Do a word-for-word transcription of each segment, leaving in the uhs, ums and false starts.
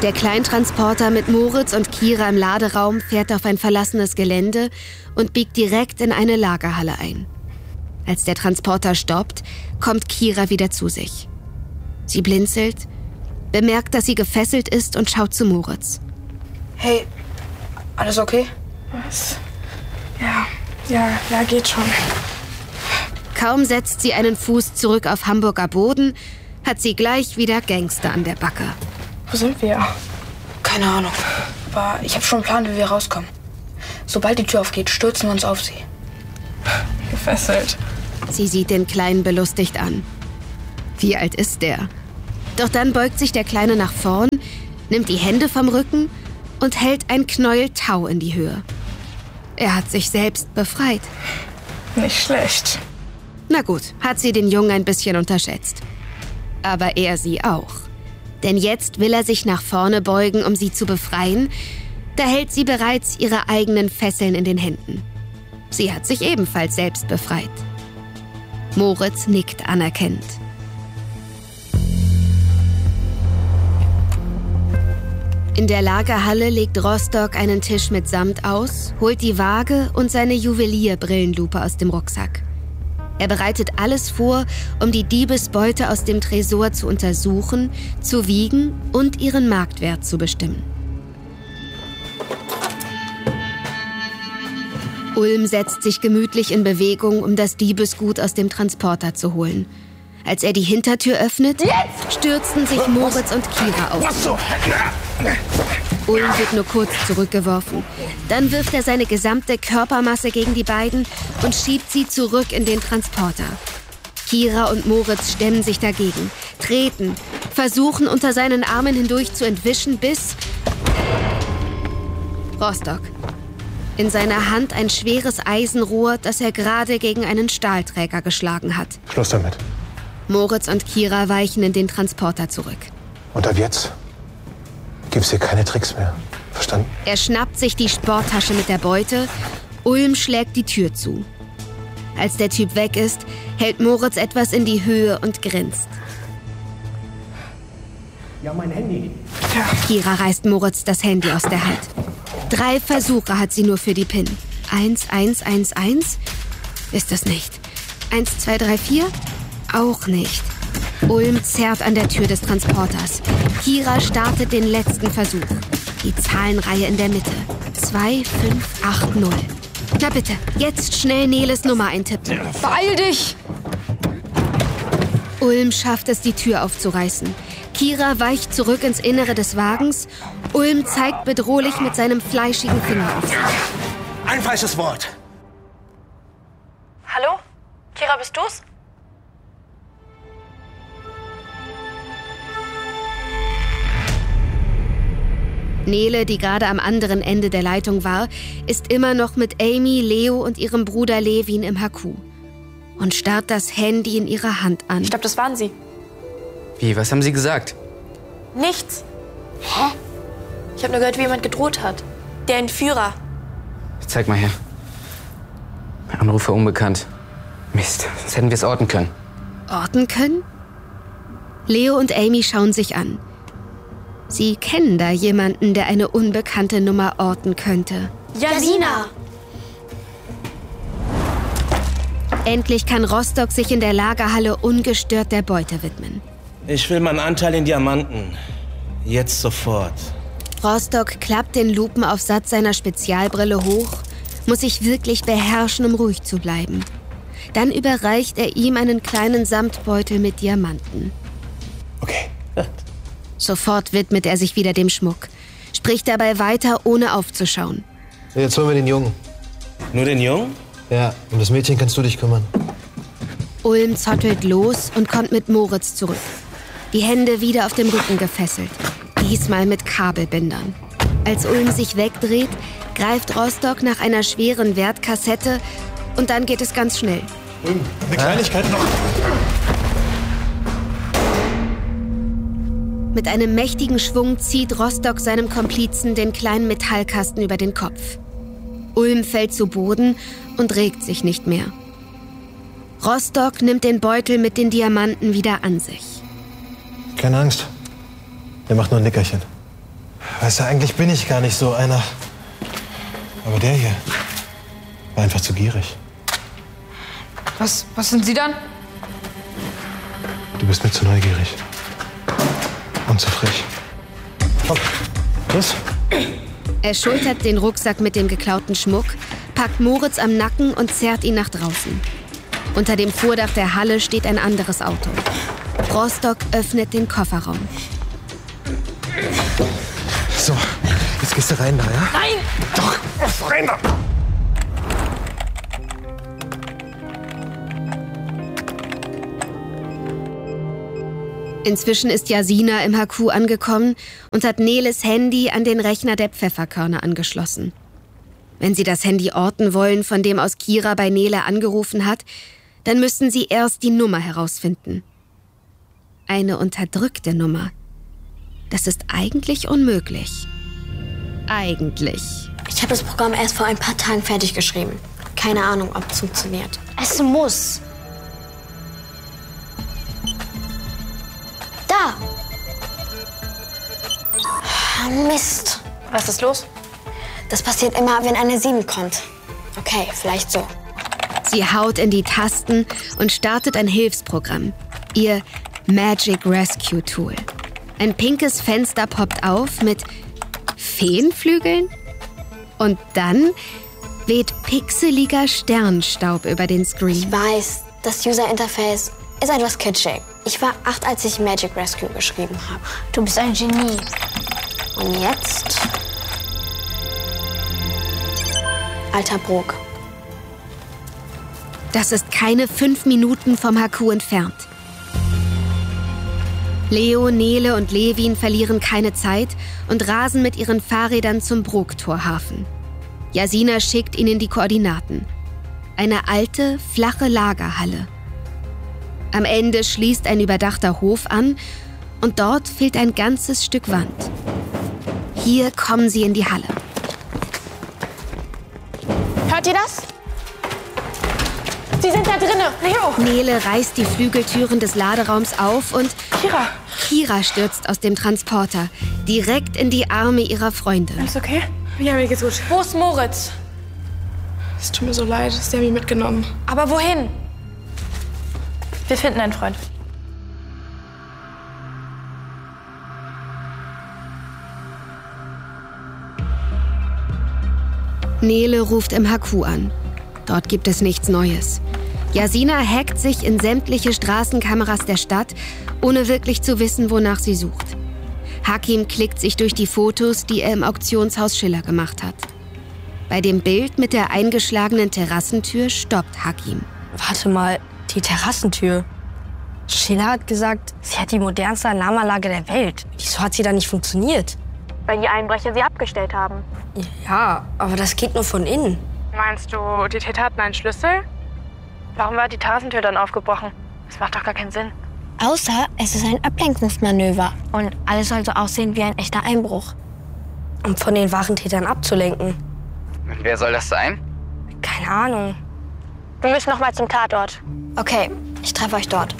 Der Kleintransporter mit Moritz und Kira im Laderaum fährt auf ein verlassenes Gelände und biegt direkt in eine Lagerhalle ein. Als der Transporter stoppt, kommt Kira wieder zu sich. Sie blinzelt, bemerkt, dass sie gefesselt ist und schaut zu Moritz. Hey, alles okay? Was? Ja, ja, ja, geht schon. Kaum setzt sie einen Fuß zurück auf Hamburger Boden, hat sie gleich wieder Gangster an der Backe. Wo sind wir? Keine Ahnung. Aber ich habe schon einen Plan, wie wir rauskommen. Sobald die Tür aufgeht, stürzen wir uns auf sie. Gefesselt. Sie sieht den Kleinen belustigt an. Wie alt ist der? Doch dann beugt sich der Kleine nach vorn, nimmt die Hände vom Rücken und hält ein Knäuel Tau in die Höhe. Er hat sich selbst befreit. Nicht schlecht. Na gut, hat sie den Jungen ein bisschen unterschätzt. Aber er sie auch. Denn jetzt will er sich nach vorne beugen, um sie zu befreien. Da hält sie bereits ihre eigenen Fesseln in den Händen. Sie hat sich ebenfalls selbst befreit. Moritz nickt anerkennend. In der Lagerhalle legt Rostock einen Tisch mit Samt aus, holt die Waage und seine Juwelierbrillenlupe aus dem Rucksack. Er bereitet alles vor, um die Diebesbeute aus dem Tresor zu untersuchen, zu wiegen und ihren Marktwert zu bestimmen. Ulm setzt sich gemütlich in Bewegung, um das Diebesgut aus dem Transporter zu holen. Als er die Hintertür öffnet, stürzen sich Moritz und Kira auf ihn. Ulm wird nur kurz zurückgeworfen. Dann wirft er seine gesamte Körpermasse gegen die beiden und schiebt sie zurück in den Transporter. Kira und Moritz stemmen sich dagegen, treten, versuchen unter seinen Armen hindurch zu entwischen, bis... Rostock. In seiner Hand ein schweres Eisenrohr, das er gerade gegen einen Stahlträger geschlagen hat. Schluss damit. Moritz und Kira weichen in den Transporter zurück. Und ab jetzt gibt's hier keine Tricks mehr. Verstanden? Er schnappt sich die Sporttasche mit der Beute. Ulm schlägt die Tür zu. Als der Typ weg ist, hält Moritz etwas in die Höhe und grinst. Ja, mein Handy. Ja. Kira reißt Moritz das Handy aus der Hand. Drei Versuche hat sie nur für die PIN. Eins, eins, eins, eins? Ist das nicht. Eins, zwei, drei, vier? Auch nicht. Ulm zerrt an der Tür des Transporters. Kira startet den letzten Versuch. Die Zahlenreihe in der Mitte. zwei fünf acht null. Na bitte, jetzt schnell Neles Nummer eintippen. Beeil dich! Ulm schafft es, die Tür aufzureißen. Kira weicht zurück ins Innere des Wagens. Ulm zeigt bedrohlich mit seinem fleischigen Finger auf sie. Ein falsches Wort. Hallo? Kira, bist du's? Nele, die gerade am anderen Ende der Leitung war, ist immer noch mit Amy, Leo und ihrem Bruder Levin im H Q und starrt das Handy in ihrer Hand an. Ich glaube, das waren sie. Wie, was haben Sie gesagt? Nichts. Hä? Ich habe nur gehört, wie jemand gedroht hat. Der Entführer. Zeig mal her. Anrufer unbekannt. Mist, sonst hätten wir es orten können. Orten können? Leo und Amy schauen sich an. Sie kennen da jemanden, der eine unbekannte Nummer orten könnte. Jasina! Endlich kann Rostock sich in der Lagerhalle ungestört der Beute widmen. Ich will meinen Anteil in Diamanten. Jetzt sofort. Rostock klappt den Lupenaufsatz seiner Spezialbrille hoch, muss sich wirklich beherrschen, um ruhig zu bleiben. Dann überreicht er ihm einen kleinen Samtbeutel mit Diamanten. Okay. Sofort widmet er sich wieder dem Schmuck, spricht dabei weiter, ohne aufzuschauen. Jetzt holen wir den Jungen. Nur den Jungen? Ja, um das Mädchen kannst du dich kümmern. Ulm zottelt los und kommt mit Moritz zurück. Die Hände wieder auf dem Rücken gefesselt, diesmal mit Kabelbindern. Als Ulm sich wegdreht, greift Rostock nach einer schweren Wertkassette und dann geht es ganz schnell. Ulm, eine Kleinigkeit noch. Mit einem mächtigen Schwung zieht Rostock seinem Komplizen den kleinen Metallkasten über den Kopf. Ulm fällt zu Boden und regt sich nicht mehr. Rostock nimmt den Beutel mit den Diamanten wieder an sich. Keine Angst. Der macht nur ein Nickerchen. Weißt du, eigentlich bin ich gar nicht so einer. Aber der hier war einfach zu gierig. Was, was sind Sie dann? Du bist mir zu neugierig. Und zu frech. Komm, los. Er schultert den Rucksack mit dem geklauten Schmuck, packt Moritz am Nacken und zerrt ihn nach draußen. Unter dem Vordach der Halle steht ein anderes Auto. Rostock öffnet den Kofferraum. So, jetzt gehst du rein da, ja? Nein! Doch, rein da! Inzwischen ist Jasina im H Q angekommen und hat Neles Handy an den Rechner der Pfefferkörner angeschlossen. Wenn sie das Handy orten wollen, von dem aus Kira bei Nele angerufen hat, dann müssten sie erst die Nummer herausfinden. Eine unterdrückte Nummer. Das ist eigentlich unmöglich. Eigentlich. Ich habe das Programm erst vor ein paar Tagen fertig geschrieben. Keine Ahnung, ob es funktioniert. Es muss. Da! Mist. Was ist los? Das passiert immer, wenn eine sieben kommt. Okay, vielleicht so. Sie haut in die Tasten und startet ein Hilfsprogramm. Ihr Magic Rescue Tool. Ein pinkes Fenster poppt auf mit Feenflügeln. Und dann weht pixeliger Sternstaub über den Screen. Ich weiß, das User-Interface ist etwas kitschig. Ich war acht, als ich Magic Rescue geschrieben habe. Du bist ein Genie. Und jetzt? Alter Brok. Das ist keine fünf Minuten vom H Q entfernt. Leo, Nele und Levin verlieren keine Zeit und rasen mit ihren Fahrrädern zum Broktorhafen. Jasina schickt ihnen die Koordinaten. Eine alte, flache Lagerhalle. Am Ende schließt ein überdachter Hof an und dort fehlt ein ganzes Stück Wand. Hier kommen sie in die Halle. Hört ihr das? Sie sind da drinnen. Leo! Nele reißt die Flügeltüren des Laderaums auf und Kira! Kira stürzt aus dem Transporter, direkt in die Arme ihrer Freundin. Ist okay? Ja, mir geht's gut. Wo ist Moritz? Es tut mir so leid, sie haben mich mitgenommen. Aber wohin? Wir finden einen Freund. Nele ruft im H Q an. Dort gibt es nichts Neues. Jasina hackt sich in sämtliche Straßenkameras der Stadt, ohne wirklich zu wissen, wonach sie sucht. Hakim klickt sich durch die Fotos, die er im Auktionshaus Schiller gemacht hat. Bei dem Bild mit der eingeschlagenen Terrassentür stoppt Hakim. Warte mal, die Terrassentür. Schiller hat gesagt, sie hat die modernste Alarmanlage der Welt. Wieso hat sie da nicht funktioniert? Weil die Einbrecher sie abgestellt haben. Ja, aber das geht nur von innen. Meinst du, die Täter hatten einen Schlüssel? Warum war die Terrassentür dann aufgebrochen? Das macht doch gar keinen Sinn. Außer es ist ein Ablenkungsmanöver. Und alles soll so aussehen wie ein echter Einbruch. Um von den wahren Tätern abzulenken. Und wer soll das sein? Keine Ahnung. Wir müssen noch mal zum Tatort. Okay, ich treffe euch dort.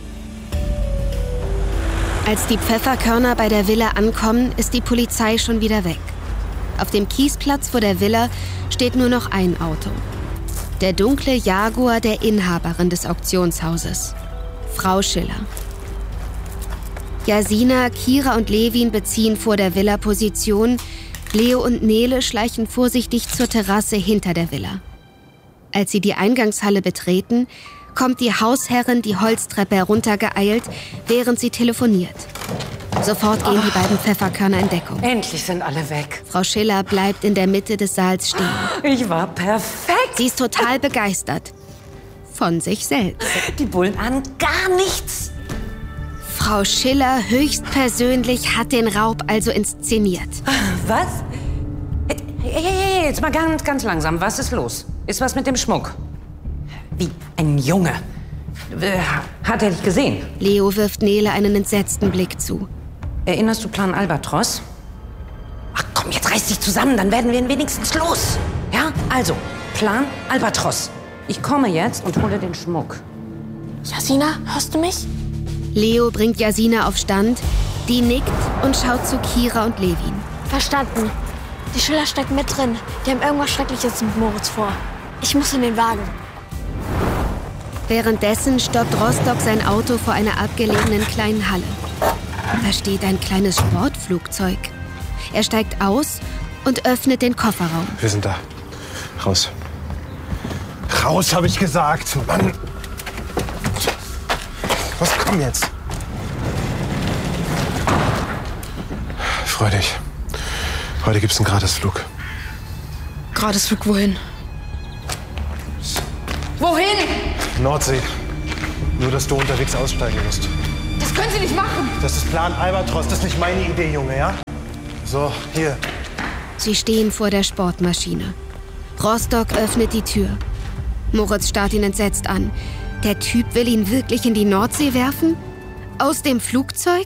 Als die Pfefferkörner bei der Villa ankommen, ist die Polizei schon wieder weg. Auf dem Kiesplatz vor der Villa steht nur noch ein Auto. Der dunkle Jaguar der Inhaberin des Auktionshauses, Frau Schiller. Jasina, Kira und Levin beziehen vor der Villa Position. Leo und Nele schleichen vorsichtig zur Terrasse hinter der Villa. Als sie die Eingangshalle betreten, kommt die Hausherrin die Holztreppe heruntergeeilt, während sie telefoniert. Sofort gehen die beiden Pfefferkörner in Deckung. Endlich sind alle weg. Frau Schiller bleibt in der Mitte des Saals stehen. Ich war perfekt. Sie ist total begeistert. Von sich selbst. Die Bullen ahnen gar nichts. Frau Schiller höchstpersönlich hat den Raub also inszeniert. Was? Hey, hey, hey, jetzt mal ganz, ganz langsam. Was ist los? Ist was mit dem Schmuck? Wie ein Junge. Hat er dich gesehen? Leo wirft Nele einen entsetzten Blick zu. Erinnerst du Plan Albatros? Ach komm, jetzt reiß dich zusammen, dann werden wir ihn wenigstens los. Ja? Also, Plan Albatros. Ich komme jetzt und hole den Schmuck. Jasina, hörst du mich? Leo bringt Jasina auf Stand. Die nickt und schaut zu Kira und Levin. Verstanden. Die Schiller steckt mit drin. Die haben irgendwas Schreckliches mit Moritz vor. Ich muss in den Wagen. Währenddessen stoppt Rostock sein Auto vor einer abgelegenen kleinen Halle. Da steht ein kleines Sportflugzeug. Er steigt aus und öffnet den Kofferraum. Wir sind da. Raus. Raus, habe ich gesagt. Mann. Was, komm jetzt. Freu dich. Heute gibt's einen Gratisflug. Gratisflug wohin? Wohin? Nordsee. Nur, dass du unterwegs aussteigen musst. Das können Sie nicht machen. Das ist Plan Albatros. Das ist nicht meine Idee, Junge, ja? So, hier. Sie stehen vor der Sportmaschine. Rostock öffnet die Tür. Moritz starrt ihn entsetzt an. Der Typ will ihn wirklich in die Nordsee werfen? Aus dem Flugzeug?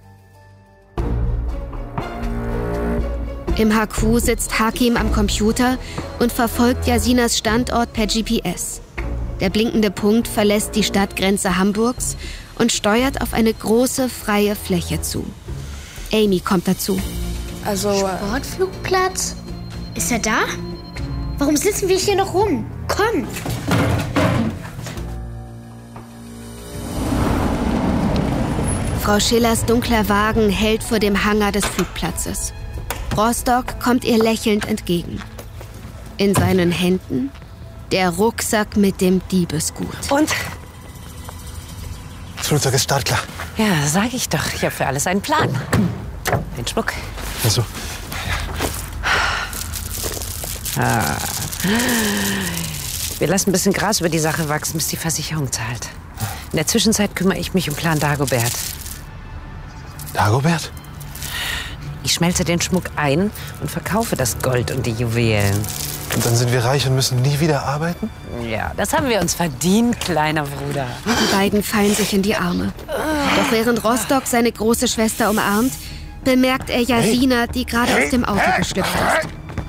Im H Q sitzt Hakim am Computer und verfolgt Yasinas Standort per G P S. Der blinkende Punkt verlässt die Stadtgrenze Hamburgs und steuert auf eine große, freie Fläche zu. Amy kommt dazu. Also, Sportflugplatz? Ist er da? Warum sitzen wir hier noch rum? Komm! Frau Schillers dunkler Wagen hält vor dem Hangar des Flugplatzes. Rostock kommt ihr lächelnd entgegen. In seinen Händen der Rucksack mit dem Diebesgut. Und? Das Flugzeug ist startklar. Ja, sag ich doch. Ich habe für alles einen Plan. Den Schmuck. Also, Ah. Wir lassen ein bisschen Gras über die Sache wachsen, bis die Versicherung zahlt. In der Zwischenzeit kümmere ich mich um Plan Dagobert. Dagobert? Ich schmelze den Schmuck ein und verkaufe das Gold und die Juwelen. Und dann sind wir reich und müssen nie wieder arbeiten? Ja, das haben wir uns verdient, kleiner Bruder. Die beiden fallen sich in die Arme. Doch während Rostock seine große Schwester umarmt, bemerkt er Yasina, die gerade aus dem Auto geschlüpft ist.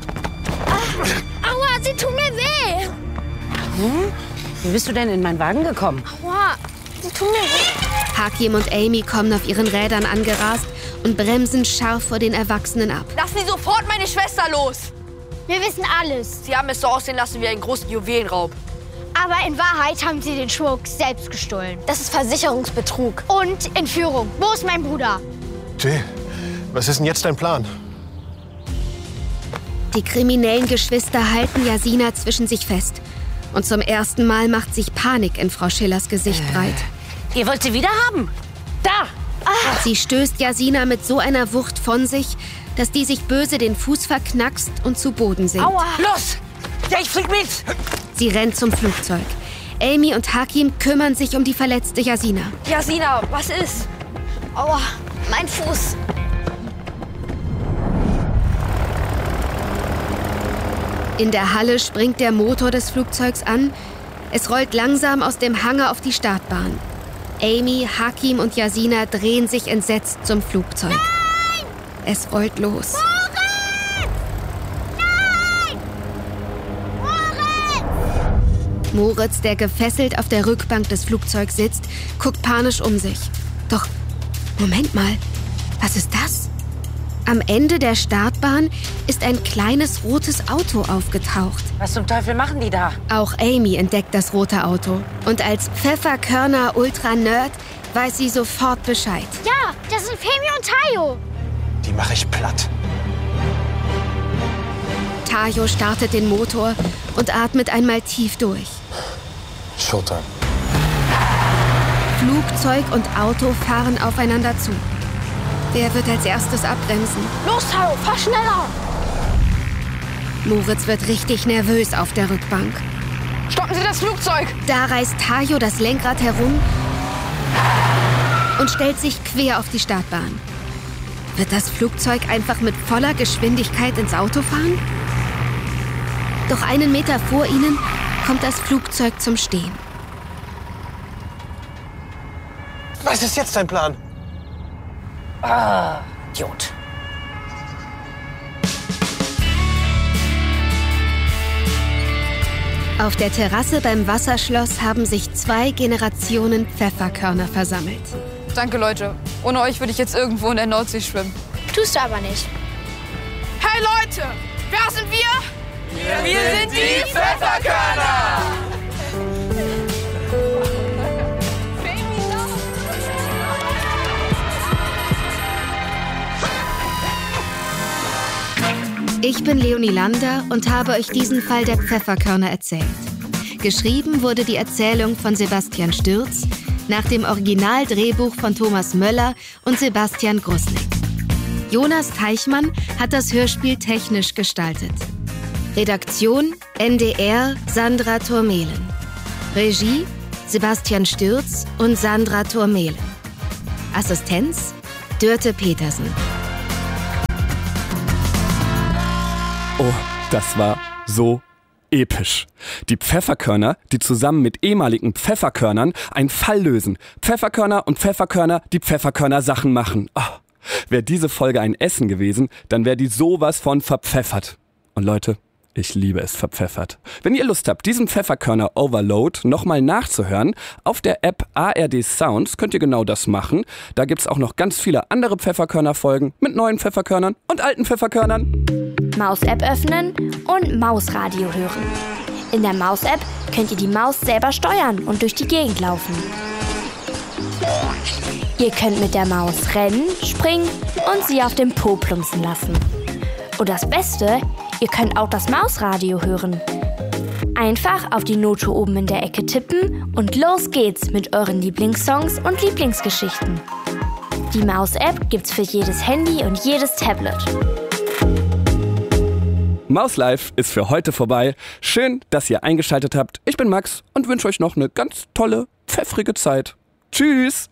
Aua, sie tun mir weh! Hm? Wie bist du denn in meinen Wagen gekommen? Aua, sie tun mir weh. Hakim und Amy kommen auf ihren Rädern angerast und bremsen scharf vor den Erwachsenen ab. Lassen Sie sofort meine Schwester los! Wir wissen alles. Sie haben es so aussehen lassen wie einen großen Juwelenraub. Aber in Wahrheit haben sie den Schmuck selbst gestohlen. Das ist Versicherungsbetrug. Und Entführung. Wo ist mein Bruder? Jay, was ist denn jetzt dein Plan? Die kriminellen Geschwister halten Yasina zwischen sich fest. Und zum ersten Mal macht sich Panik in Frau Schillers Gesicht breit. Ihr wollt sie wieder haben? Da! Sie stößt Yasina mit so einer Wucht von sich, dass die sich böse den Fuß verknackst und zu Boden sinkt. Aua! Los! Ja, ich flieg mit! Sie rennt zum Flugzeug. Amy und Hakim kümmern sich um die verletzte Yasina. Yasina, was ist? Aua, mein Fuß. In der Halle springt der Motor des Flugzeugs an. Es rollt langsam aus dem Hangar auf die Startbahn. Amy, Hakim und Yasina drehen sich entsetzt zum Flugzeug. Nein! Es rollt los. Moritz! Nein! Moritz! Moritz, der gefesselt auf der Rückbank des Flugzeugs sitzt, guckt panisch um sich. Doch, Moment mal, was ist das? Am Ende der Startbahn ist ein kleines rotes Auto aufgetaucht. Was zum Teufel machen die da? Auch Amy entdeckt das rote Auto. Und als Pfefferkörner-Ultra-Nerd weiß sie sofort Bescheid. Ja, das sind Femi und Tayo. Die mache ich platt. Tayo startet den Motor und atmet einmal tief durch. Showtime. Flugzeug und Auto fahren aufeinander zu. Wer wird als erstes abbremsen? Los, Tayo, fahr schneller. Moritz wird richtig nervös auf der Rückbank. Stoppen Sie das Flugzeug! Da reißt Tayo das Lenkrad herum und stellt sich quer auf die Startbahn. Wird das Flugzeug einfach mit voller Geschwindigkeit ins Auto fahren? Doch einen Meter vor ihnen kommt das Flugzeug zum Stehen. Was ist jetzt dein Plan? Ah, Idiot. Auf der Terrasse beim Wasserschloss haben sich zwei Generationen Pfefferkörner versammelt. Danke, Leute. Ohne euch würde ich jetzt irgendwo in der Nordsee schwimmen. Tust du aber nicht. Hey Leute, wer sind wir? Wir, wir sind die Pfefferkörner! Ich bin Leonie Lander und habe euch diesen Fall der Pfefferkörner erzählt. Geschrieben wurde die Erzählung von Sebastian Stürz nach dem Originaldrehbuch von Thomas Möller und Sebastian Grusnick. Jonas Teichmann hat das Hörspiel technisch gestaltet. Redaktion N D R Sandra Thormehlen. Regie Sebastian Stürz und Sandra Thormehlen. Assistenz Dörte Petersen. Oh, das war so episch. Die Pfefferkörner, die zusammen mit ehemaligen Pfefferkörnern einen Fall lösen. Pfefferkörner und Pfefferkörner, die Pfefferkörner Sachen machen. Oh, wäre diese Folge ein Essen gewesen, dann wäre die sowas von verpfeffert. Und Leute, ich liebe es verpfeffert. Wenn ihr Lust habt, diesen Pfefferkörner Overload nochmal nachzuhören, auf der App A R D Sounds könnt ihr genau das machen. Da gibt's auch noch ganz viele andere Pfefferkörner-Folgen mit neuen Pfefferkörnern und alten Pfefferkörnern. Maus-App öffnen und Mausradio hören. In der Maus-App könnt ihr die Maus selber steuern und durch die Gegend laufen. Ihr könnt mit der Maus rennen, springen und sie auf dem Po plumpsen lassen. Und das Beste, ihr könnt auch das Mausradio hören. Einfach auf die Note oben in der Ecke tippen und los geht's mit euren Lieblingssongs und Lieblingsgeschichten. Die Maus-App gibt's für jedes Handy und jedes Tablet. Maus Live ist für heute vorbei. Schön, dass ihr eingeschaltet habt. Ich bin Max und wünsche euch noch eine ganz tolle, pfeffrige Zeit. Tschüss!